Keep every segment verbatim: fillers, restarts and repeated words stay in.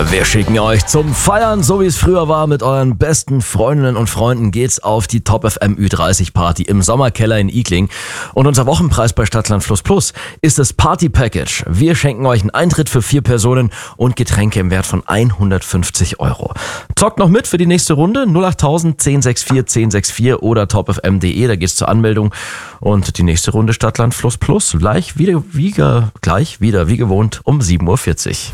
Wir schicken euch zum Feiern, so wie es früher war, mit euren besten Freundinnen und Freunden geht's auf die Top F M Ü dreißig Party im Sommerkeller in Igling. Und unser Wochenpreis bei Stadtland Fluss Plus ist das Party Package. Wir schenken euch einen Eintritt für vier Personen und Getränke im Wert von hundertfünfzig Euro. Zockt noch mit für die nächste Runde null acht tausend zehn sechs vier zehn sechs vier oder top f m punkt de, da geht's zur Anmeldung. Und die nächste Runde Stadtland Fluss Plus gleich wieder, wie, gleich wieder wie gewohnt um sieben Uhr vierzig.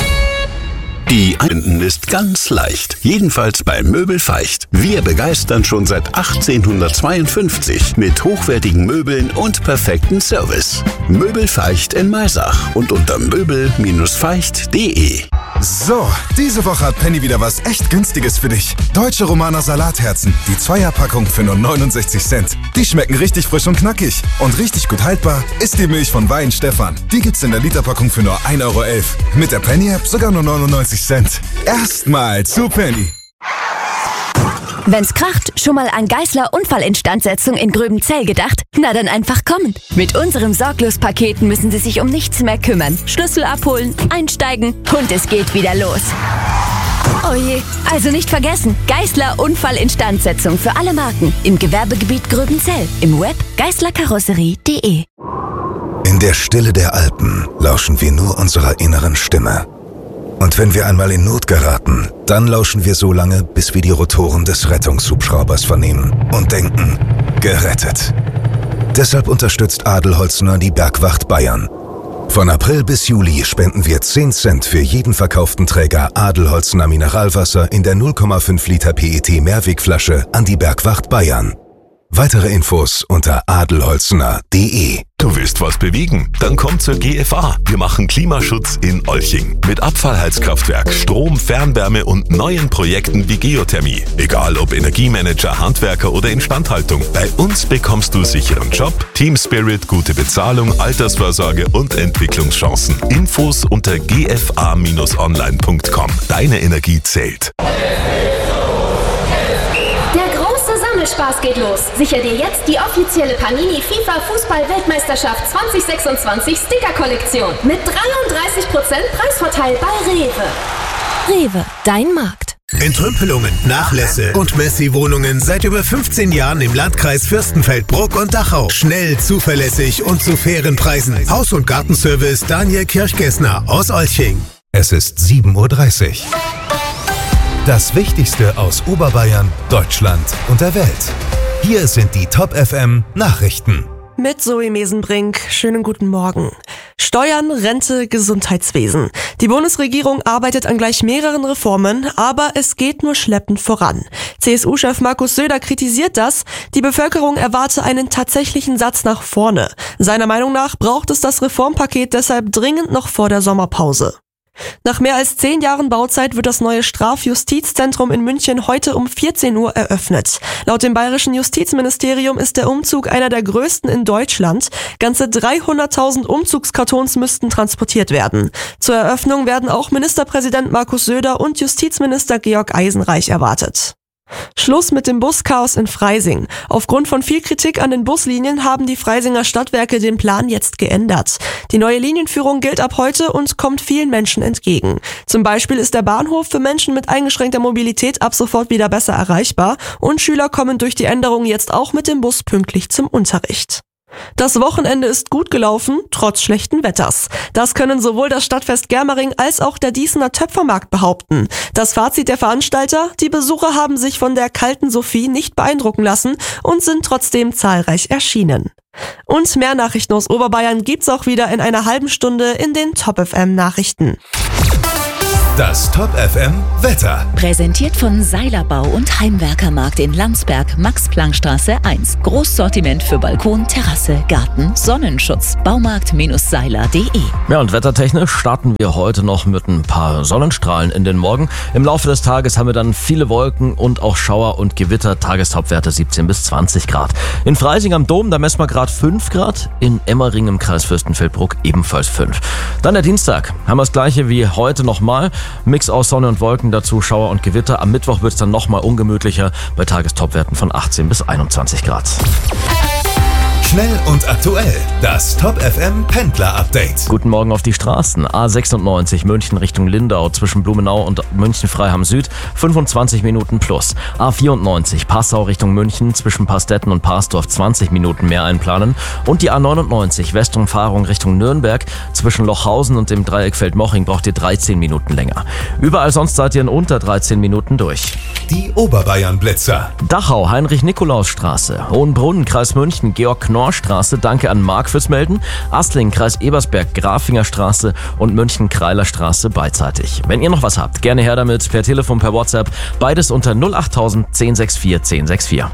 Die Einbinden ist ganz leicht, jedenfalls bei Möbel Feicht. Wir begeistern schon seit achtzehnhundertzweiundfünfzig mit hochwertigen Möbeln und perfekten Service. Möbel Feicht in Maisach und unter möbel feicht punkt de. So, diese Woche hat Penny wieder was echt Günstiges für dich. Deutsche Romaner Salatherzen, die Zweierpackung für nur neunundsechzig Cent. Die schmecken richtig frisch und knackig. Und richtig gut haltbar ist die Milch von Wein Stefan. Die gibt's in der Literpackung für nur ein Euro elf. Mit der Penny-App sogar nur neunundneunzig Cent. Erstmal zu Penny. Wenn's kracht, schon mal an Geissler Unfallinstandsetzung in Gröbenzell gedacht? Na dann einfach kommen. Mit unserem Sorglos-Paket müssen Sie sich um nichts mehr kümmern. Schlüssel abholen, einsteigen und es geht wieder los. Oh je, also nicht vergessen, Geissler Unfallinstandsetzung für alle Marken im Gewerbegebiet Gröbenzell. Im Web geissler karosserie punkt de. In der Stille der Alpen lauschen wir nur unserer inneren Stimme. Und wenn wir einmal in Not geraten, dann lauschen wir so lange, bis wir die Rotoren des Rettungshubschraubers vernehmen und denken, gerettet. Deshalb unterstützt Adelholzner die Bergwacht Bayern. Von April bis Juli spenden wir zehn Cent für jeden verkauften Träger Adelholzner Mineralwasser in der null Komma fünf Liter P E T Mehrwegflasche an die Bergwacht Bayern. Weitere Infos unter adelholzner punkt de. Du willst was bewegen? Dann komm zur G F A. Wir machen Klimaschutz in Olching. Mit Abfallheizkraftwerk, Strom, Fernwärme und neuen Projekten wie Geothermie. Egal ob Energiemanager, Handwerker oder Instandhaltung. Bei uns bekommst du sicheren Job, Team Spirit, gute Bezahlung, Altersvorsorge und Entwicklungschancen. Infos unter g f a Bindestrich online punkt com. Deine Energie zählt. Spaß geht los. Sicher dir jetzt die offizielle Panini FIFA Fußball-Weltmeisterschaft zwanzig sechsundzwanzig Sticker-Kollektion mit dreiunddreißig Prozent Preisvorteil bei Rewe. Rewe, dein Markt. Entrümpelungen, Nachlässe und Messi-Wohnungen seit über fünfzehn Jahren im Landkreis Fürstenfeldbruck und Dachau. Schnell, zuverlässig und zu fairen Preisen. Haus- und Gartenservice Daniel Kirchgessner aus Olching. Es ist sieben Uhr dreißig. Das Wichtigste aus Oberbayern, Deutschland und der Welt. Hier sind die Top F M Nachrichten. Mit Zoe Mesenbrink. Schönen guten Morgen. Steuern, Rente, Gesundheitswesen. Die Bundesregierung arbeitet an gleich mehreren Reformen, aber es geht nur schleppend voran. C S U-Chef Markus Söder kritisiert das. Die Bevölkerung erwarte einen tatsächlichen Satz nach vorne. Seiner Meinung nach braucht es das Reformpaket deshalb dringend noch vor der Sommerpause. Nach mehr als zehn Jahren Bauzeit wird das neue Strafjustizzentrum in München heute um vierzehn Uhr eröffnet. Laut dem bayerischen Justizministerium ist der Umzug einer der größten in Deutschland. Ganze dreihunderttausend Umzugskartons müssten transportiert werden. Zur Eröffnung werden auch Ministerpräsident Markus Söder und Justizminister Georg Eisenreich erwartet. Schluss mit dem Buschaos in Freising. Aufgrund von viel Kritik an den Buslinien haben die Freisinger Stadtwerke den Plan jetzt geändert. Die neue Linienführung gilt ab heute und kommt vielen Menschen entgegen. Zum Beispiel ist der Bahnhof für Menschen mit eingeschränkter Mobilität ab sofort wieder besser erreichbar und Schüler kommen durch die Änderung jetzt auch mit dem Bus pünktlich zum Unterricht. Das Wochenende ist gut gelaufen, trotz schlechten Wetters. Das können sowohl das Stadtfest Germering als auch der Diesener Töpfermarkt behaupten. Das Fazit der Veranstalter: Die Besucher haben sich von der kalten Sophie nicht beeindrucken lassen und sind trotzdem zahlreich erschienen. Und mehr Nachrichten aus Oberbayern gibt's auch wieder in einer halben Stunde in den Top F M Nachrichten. Das Top F M Wetter. Präsentiert von Seilerbau und Heimwerkermarkt in Landsberg, Max-Planck-Straße eins. Großsortiment für Balkon, Terrasse, Garten, Sonnenschutz. Baumarkt Seiler punkt de. Ja, und wettertechnisch starten wir heute noch mit ein paar Sonnenstrahlen in den Morgen. Im Laufe des Tages haben wir dann viele Wolken und auch Schauer und Gewitter. Tagestopwerte siebzehn bis zwanzig Grad. In Freising am Dom, da messen wir gerade fünf Grad. In Emmering im Kreis Fürstenfeldbruck ebenfalls fünf. Dann der Dienstag. Haben wir das gleiche wie heute nochmal. Mix aus Sonne und Wolken, dazu Schauer und Gewitter. Am Mittwoch wird es dann nochmal ungemütlicher bei Tagestopwerten von achtzehn bis einundzwanzig Grad. Schnell und aktuell. Das Top F M Pendler Update. Guten Morgen auf die Straßen. A sechsundneunzig München Richtung Lindau zwischen Blumenau und München-Freiham Süd fünfundzwanzig Minuten plus. A vierundneunzig Passau Richtung München zwischen Pastetten und Parsdorf zwanzig Minuten mehr einplanen. Und die A neunundneunzig Westumfahrung Richtung Nürnberg zwischen Lochhausen und dem Dreieck Feldmoching braucht ihr dreizehn Minuten länger. Überall sonst seid ihr in unter dreizehn Minuten durch. Die Oberbayern-Blitzer. Dachau, Heinrich-Nikolaus-Straße. Hohenbrunn, Kreis München, Georg-Knorr-Straße. Danke an Marc fürs Melden. Asling, Kreis Ebersberg, Grafinger-Straße und München-Kreiler-Straße beidseitig. Wenn ihr noch was habt, gerne her damit, per Telefon, per WhatsApp. Beides unter null achttausend zehn sechs vier zehn sechs vier.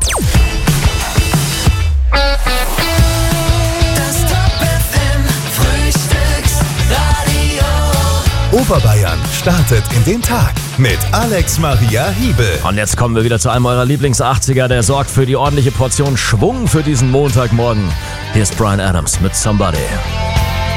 Oberbayern startet in den Tag mit Alex Maria Hiebel. Und jetzt kommen wir wieder zu einem eurer Lieblings-achtziger, der sorgt für die ordentliche Portion Schwung für diesen Montagmorgen. Hier ist Bryan Adams mit Somebody.